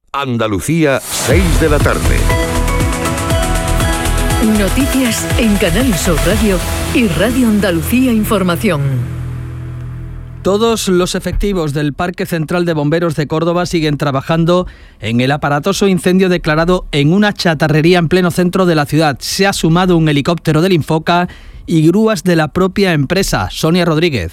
Andalucía, 6 de la tarde. Noticias en Canal Sur Radio y Radio Andalucía Información. Todos los efectivos del Parque Central de Bomberos de Córdoba siguen trabajando en el aparatoso incendio declarado en una chatarrería en pleno centro de la ciudad. Se ha sumado un helicóptero del Infoca y grúas de la propia empresa. Sonia Rodríguez.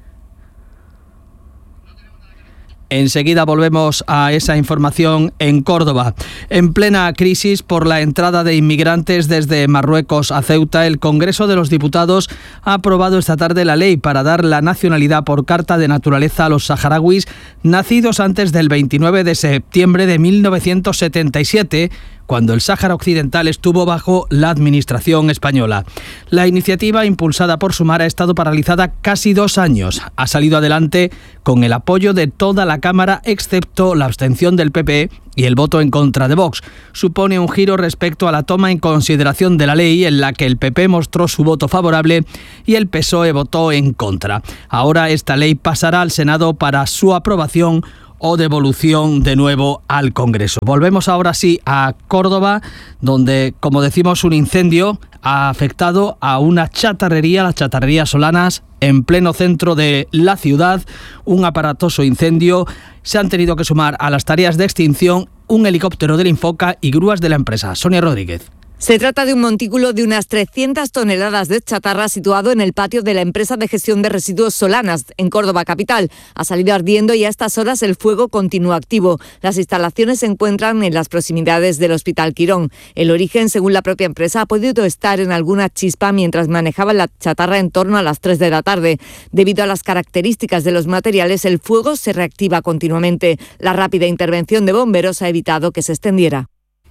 Enseguida volvemos a esa información en Córdoba. En plena crisis por la entrada de inmigrantes desde Marruecos a Ceuta, el Congreso de los Diputados ha aprobado esta tarde la ley para dar la nacionalidad por carta de naturaleza a los saharauis nacidos antes del 29 de septiembre de 1977, cuando el Sáhara Occidental estuvo bajo la administración española. La iniciativa, impulsada por Sumar, ha estado paralizada casi 2 años. Ha salido adelante con el apoyo de toda la Cámara, excepto la abstención del PP y el voto en contra de Vox. Supone un giro respecto a la toma en consideración de la ley, en la que el PP mostró su voto favorable y el PSOE votó en contra. Ahora esta ley pasará al Senado para su aprobación o devolución de nuevo al Congreso. Volvemos ahora sí a Córdoba, donde, como decimos, un incendio ha afectado a una chatarrería, las chatarrerías Solanas, en pleno centro de la ciudad. Un aparatoso incendio. Se han tenido que sumar a las tareas de extinción un helicóptero del Infoca y grúas de la empresa. Sonia Rodríguez. Se trata de un montículo de unas 300 toneladas de chatarra situado en el patio de la empresa de gestión de residuos Solanas, en Córdoba capital. Ha salido ardiendo y a estas horas el fuego continúa activo. Las instalaciones se encuentran en las proximidades del Hospital Quirón. El origen, según la propia empresa, ha podido estar en alguna chispa mientras manejaban la chatarra en torno a las 3 de la tarde. Debido a las características de los materiales, el fuego se reactiva continuamente. La rápida intervención de bomberos ha evitado que se extendiera.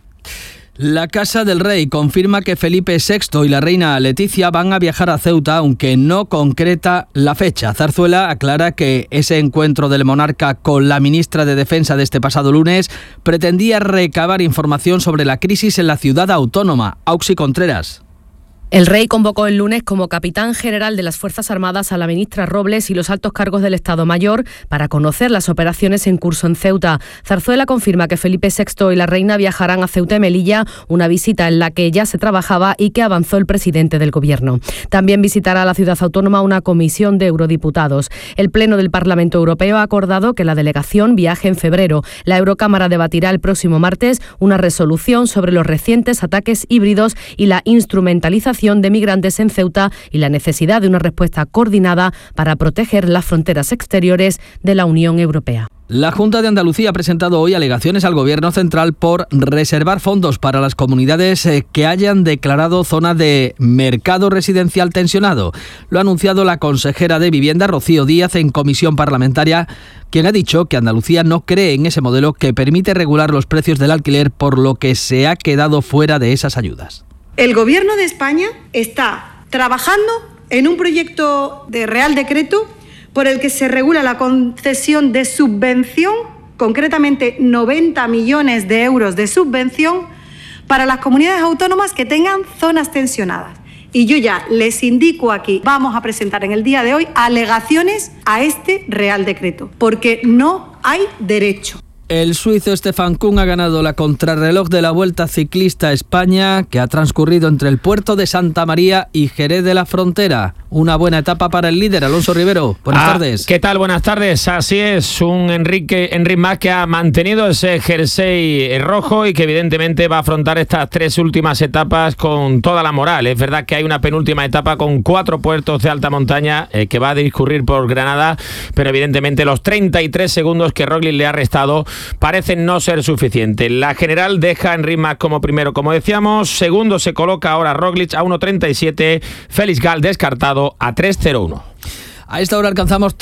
La Casa del Rey confirma que Felipe VI y la reina Leticia van a viajar a Ceuta, aunque no concreta la fecha. Zarzuela aclara que ese encuentro del monarca con la ministra de Defensa de este pasado lunes pretendía recabar información sobre la crisis en la ciudad autónoma. Auxi Contreras. El rey convocó el lunes como capitán general de las Fuerzas Armadas a la ministra Robles y los altos cargos del Estado Mayor para conocer las operaciones en curso en Ceuta. Zarzuela confirma que Felipe VI y la reina viajarán a Ceuta y Melilla, una visita en la que ya se trabajaba y que avanzó el presidente del Gobierno. También visitará la ciudad autónoma una comisión de eurodiputados. El Pleno del Parlamento Europeo ha acordado que la delegación viaje en febrero. La Eurocámara debatirá el próximo martes una resolución sobre los recientes ataques híbridos y la instrumentalización de migrantes en Ceuta y la necesidad de una respuesta coordinada para proteger las fronteras exteriores de la Unión Europea. La Junta de Andalucía ha presentado hoy alegaciones al Gobierno central por reservar fondos para las comunidades que hayan declarado zona de mercado residencial tensionado. Lo ha anunciado la consejera de Vivienda, Rocío Díaz, en comisión parlamentaria, quien ha dicho que Andalucía no cree en ese modelo que permite regular los precios del alquiler, por lo que se ha quedado fuera de esas ayudas. El Gobierno de España está trabajando en un proyecto de Real Decreto por el que se regula la concesión de subvención, concretamente 90 millones de euros de subvención, para las comunidades autónomas que tengan zonas tensionadas. Y yo ya les indico aquí, vamos a presentar en el día de hoy alegaciones a este Real Decreto, porque no hay derecho. El suizo Stefan Küng ha ganado la contrarreloj de la Vuelta Ciclista a España, que ha transcurrido entre el puerto de Santa María y Jerez de la Frontera. Una buena etapa para el líder, Alonso Rivero. Buenas tardes. ¿Qué tal? Buenas tardes. Así es, un Enric Mas que ha mantenido ese jersey rojo y que evidentemente va a afrontar estas 3 últimas etapas con toda la moral. Es verdad que hay una penúltima etapa con 4 puertos de alta montaña que va a discurrir por Granada, pero evidentemente los 33 segundos que Roglic le ha restado parecen no ser suficientes. La general deja a Enric Mas como primero, como decíamos. Segundo se coloca ahora Roglic a 1.37. Félix Gal descartado a 3.01. A esta hora alcanzamos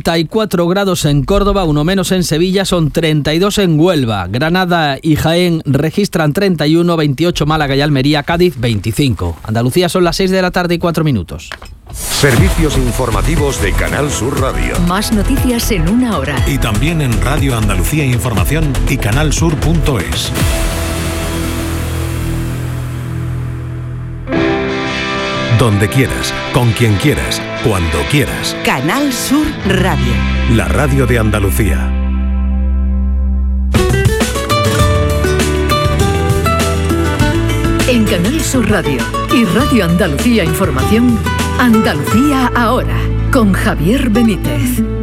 34 grados en Córdoba, 1 menos en Sevilla, son 32 en Huelva. Granada y Jaén registran 31, 28 Málaga y Almería, Cádiz 25. Andalucía son las 6 de la tarde y 4 minutos. Servicios informativos de Canal Sur Radio. Más noticias en 1 hora. Y también en Radio Andalucía Información y canalsur.es. Donde quieras, con quien quieras, cuando quieras. Canal Sur Radio. La radio de Andalucía. Canal Sur Radio y Radio Andalucía Información, Andalucía Ahora, con Javier Benítez.